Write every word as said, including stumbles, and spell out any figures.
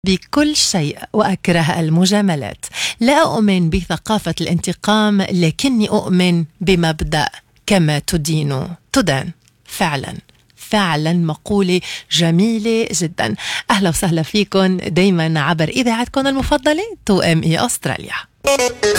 بكل شيء وأكره المجاملات. لا أؤمن بثقافة الانتقام، لكني أؤمن بمبدأ كما تدين تدان. فعلا فعلا مقولة جميلة جدا. أهلا وسهلا فيكم دايما عبر إذاعتكم المفضلة تو إم إي أستراليا.